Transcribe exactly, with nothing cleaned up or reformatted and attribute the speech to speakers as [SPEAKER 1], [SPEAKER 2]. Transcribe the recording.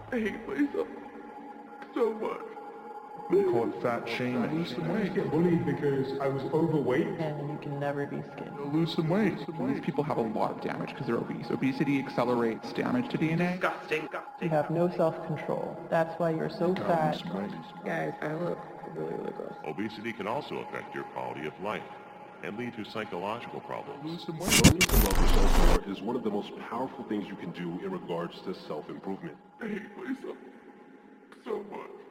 [SPEAKER 1] I hate myself so much.
[SPEAKER 2] We call it fat shaming.
[SPEAKER 1] Lose some weight.
[SPEAKER 3] I get bullied because I was overweight.
[SPEAKER 4] And you can never be skinny.
[SPEAKER 2] Lose some weight.
[SPEAKER 1] These people have a lot of damage because they're obese. Obesity accelerates damage to D N A.
[SPEAKER 5] Disgusting.
[SPEAKER 4] You have no self-control. That's why you're so fat.
[SPEAKER 5] Guys, I look really, really gross.
[SPEAKER 6] Obesity can also affect your quality of life and lead to psychological problems.
[SPEAKER 2] Lose some weight.
[SPEAKER 7] Learning to love yourself more is one of the most powerful things you can do in regards to self-improvement.
[SPEAKER 1] I hate myself so much.